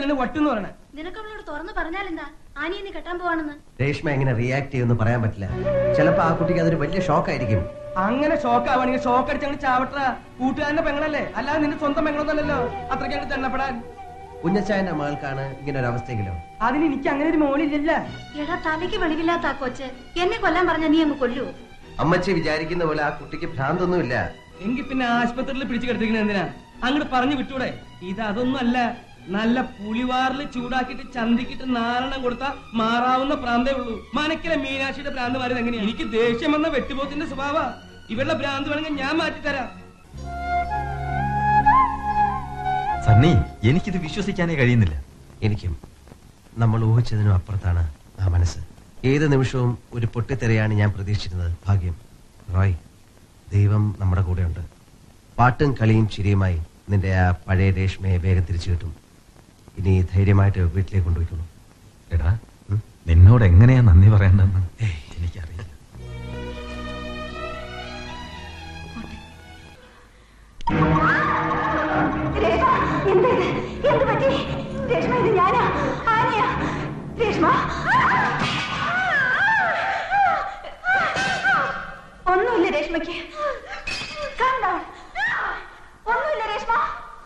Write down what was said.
അതിന് വട്ടെന്ന് പറയണേ. നിനക്ക് അവളോട് തുറന്നു പറഞ്ഞാലെന്താ? ആനിയെ നീ കെട്ടാൻ പോവാണെന്ന്. രേഷ്മ എങ്ങനെ റിയാക്ട് ചെയ്യുമെന്ന് പറയാൻ പറ്റില്ല. ചിലപ്പോ ആ കുട്ടിക്ക് അതൊരു വലിയ ഷോക്കായിരിക്കും. അങ്ങനെ ഷോക്ക് ആവാണെങ്കിൽ ഷോക്ക് അടിച്ച് അങ്ങ് ചാവട്ട. കൂട്ടുകാരന്റെ പെങ്ങളല്ലേ, അല്ലാതെ നിന്റെ സ്വന്തം പെങ്ങളൊന്നല്ലോ അത്രയ്ക്ക് അങ്ങ് തെണ്ണപ്പെടാൻ. കുഞ്ഞച്ചായന്റെ മകൾക്കാണ് ഇങ്ങനെ ഒരു അവസ്ഥയെങ്കിലും അതിന് എനിക്ക് അങ്ങനെ ഒരു മോളില്ലല്ല. എടാ തലയ്ക്ക് വെളിവില്ലാത്ത ആ കൊച്ച് എന്നെ കൊല്ലാൻ പറഞ്ഞ നീ അങ്ങ് കൊല്ലൂ. അമ്മച്ചി വിചാരിക്കുന്ന പോലെ ആ കുട്ടിക്ക് ഭ്രാന്തൊന്നുമില്ല. എങ്കിൽ പിന്നെ ആശുപത്രിയിൽ പിടിച്ചു കിടത്തിക്കണ എന്തിനാ? അങ്ങോട്ട് പറഞ്ഞു വിട്ടൂടെ? ഇത് അതൊന്നും അല്ല. നല്ല പുളിവാറിൽ ചൂടാക്കിയിട്ട് ചന്തിക്കിട്ട് നാലെണ്ണം കൊടുത്താൽ മാറാവുന്ന പ്രാന്തേ ഉള്ളൂ. മനക്കിലെ മീനാക്ഷിയുടെ ഭ്രാന്ത് മാറിയത് എങ്ങനെയാ? എനിക്ക് ദേഷ്യം വന്ന വെട്ടുപോത്തിന്റെ സ്വഭാവ. ഇവരുടെ ഭ്രാന്ത് വേണമെങ്കിൽ ഞാൻ മാറ്റിത്തരാം. സണ്ണി, എനിക്കിത് വിശ്വസിക്കാനേ കഴിയുന്നില്ല. എനിക്കും. നമ്മൾ ഊഹിച്ചതിനും അപ്പുറത്താണ് ആ മനസ്സ്. ഏത് നിമിഷവും ഒരു പൊട്ടിത്തെറിയാണ് ഞാൻ പ്രതീക്ഷിച്ചിരുന്നത്. ഭാഗ്യം റോയ്, ദൈവം നമ്മുടെ കൂടെയുണ്ട്. പാട്ടും കളിയും ചിരിയുമായി നിന്റെ ആ പഴയ രേഷ്മയെ വേഗം തിരിച്ചു കിട്ടും. ഇനി ധൈര്യമായിട്ട് വീട്ടിലേക്ക് കൊണ്ടുപോയിക്കോളൂ. എടാ, നിന്നോട് എങ്ങനെയാ നന്ദി പറയണ്ടെന്ന് എനിക്കറിയില്ല. ഒന്നുമില്ല രേഷ്മയ്ക്ക്.